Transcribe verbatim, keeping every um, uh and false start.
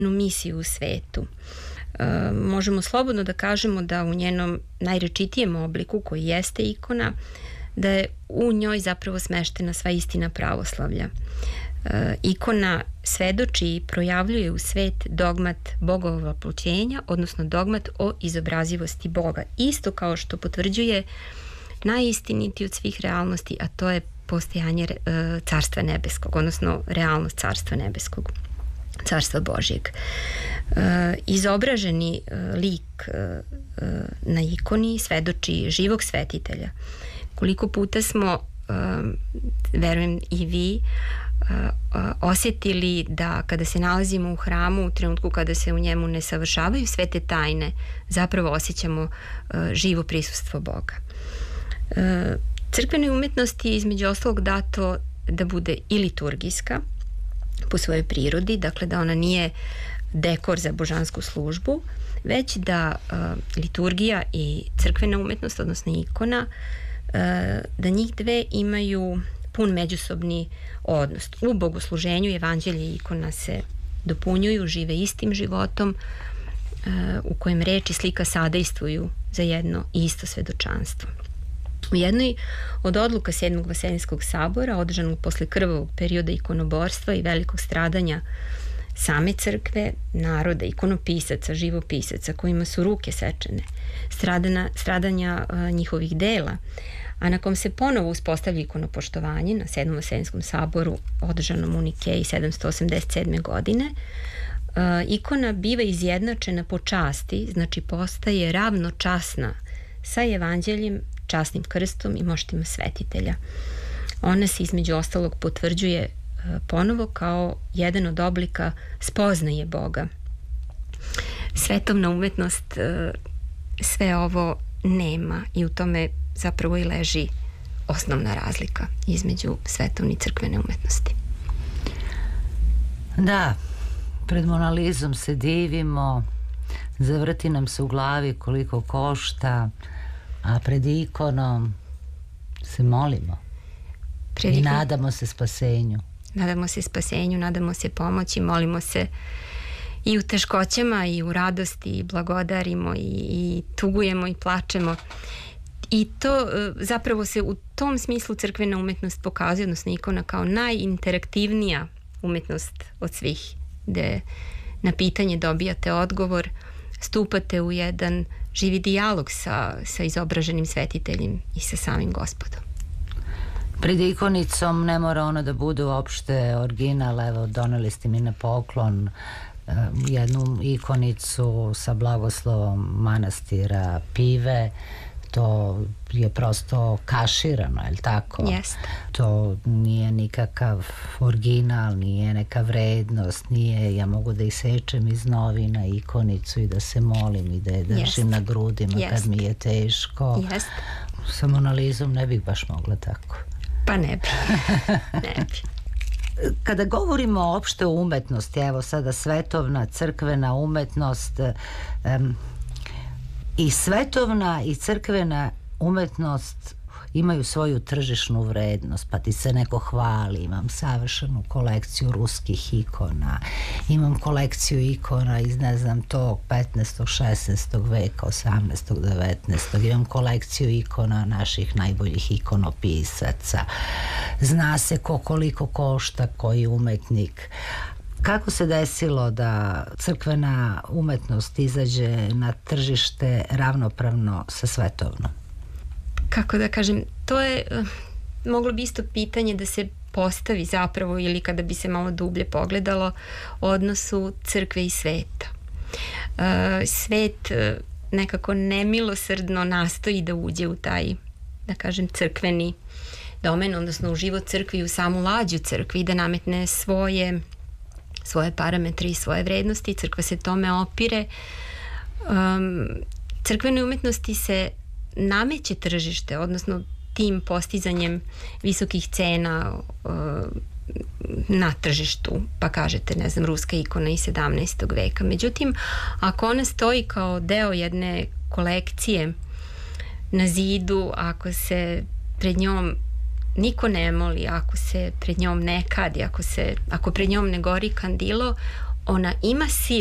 misiju u svetu. E, možemo slobodno da kažemo da u njenom najrečitijem obliku, koji jeste ikona, da je u njoj zapravo smeštena sva istina pravoslavlja. E, ikona svedoči i projavljuje u svet dogmat Bogovog vapljućenja, odnosno dogmat o izobrazivosti Boga. Isto kao što potvrđuje najistinitiju od svih realnosti, a to je postojanje e, Carstva nebeskog, odnosno realnost Carstva nebeskog, Carstva Božjeg. E, izobraženi e, lik e, e, na ikoni svedoči živog svetitelja. Koliko puta smo, e, verujem i vi, osjetili da kada se nalazimo u hramu, u trenutku kada se u njemu ne savršavaju sve te tajne, zapravo osjećamo živo prisustvo Boga. Crkvenoj umetnosti je između ostalog dato da bude i liturgijska po svojoj prirodi, dakle da ona nije dekor za božansku službu, već da liturgija i crkvena umetnost, odnosno ikona, da njih dve imaju pun međusobni odnos. U bogosluženju evanđelje i ikona se dopunjuju, žive istim životom u kojem reč i slika sadejstvuju za jedno i isto svedočanstvo. U jednoj od odluka Sedmog Vaseljenskog sabora, održanog posle krvavog perioda ikonoborstva i velikog stradanja same crkve, naroda, ikonopisaca, živopisaca, kojima su ruke sečene, stradana, stradanja a, njihovih dela, a na kom se ponovo uspostavlja ikonopoštovanje na Sedmom Vaseljenskom saboru, održanom u Nikeji sedamsto osamdeset sedme. godine, a, ikona biva izjednačena po časti, znači postaje ravnočasna sa evanđeljem, časnim krstom i moštima svetitelja. Ona se između ostalog potvrđuje ponovo kao jedan od oblika spoznaje Boga. Svetovna umetnost sve ovo nema i u tome zapravo i leži osnovna razlika između svetovne i crkvene umetnosti. Da, pred Monalizom se divimo, zavrti nam se u glavi koliko košta, a pred ikonom se molimo pred i nadamo se spasenju. Nadamo se spasenju, nadamo se pomoći, molimo se i u teškoćama i u radosti i blagodarimo i, i tugujemo i plačemo. I to zapravo se u tom smislu crkvena umetnost pokazuje, odnosno ikona, kao najinteraktivnija umetnost od svih, gde na pitanje dobijate odgovor, stupate u jedan živi dijalog sa, sa izobraženim svetiteljem i sa samim Gospodom. Pred ikonicom ne mora ono da bude uopšte original. Evo, doneli ste mi na poklon uh, jednu ikonicu sa blagoslovom manastira Pive. To je prosto kaširano, je li tako? Jeste. To nije nikakav original, nije neka vrednost, nije, ja mogu da isečem iz novina ikonicu i da se molim i da je držim Jest. na grudima Jest. kad mi je teško. Jeste. Sa Monalizom ne bih baš mogla tako. Pa ne bi. Ne bi. Kada govorimo opšte o umetnosti, evo sada svetovna, crkvena umetnost, um, i svetovna i crkvena umetnost imaju svoju tržišnu vrednost, pa ti se neko hvali, imam savršenu kolekciju ruskih ikona, imam kolekciju ikona iz ne znam tog petnaestog, šesnaestog veka, osamnaestog, devetnaestog, imam kolekciju ikona naših najboljih ikonopisaca, zna se ko koliko košta koji umetnik. Kako se desilo da crkvena umetnost izađe na tržište ravnopravno sa svetovnom? Kako da kažem, to je uh, moglo bi isto pitanje da se postavi zapravo, ili kada bi se malo dublje pogledalo, odnosu crkve i sveta. Uh, svet uh, nekako nemilosrdno nastoji da uđe u taj, da kažem, crkveni domen, odnosno u život crkvi i u samu lađu crkvi i da nametne svoje svoje parametre i svoje vrednosti. Crkva se tome opire. Um, crkvenoj umetnosti se nameće tržište, odnosno tim postizanjem visokih cena uh, na tržištu, pa kažete, ne znam, ruska ikona iz sedamnaestog veka. Međutim, ako ona stoji kao deo jedne kolekcije na zidu, ako se pred njom niko ne moli, ako se pred njom ne kadi, ako, se, ako pred njom ne gori kandilo, ona ima silu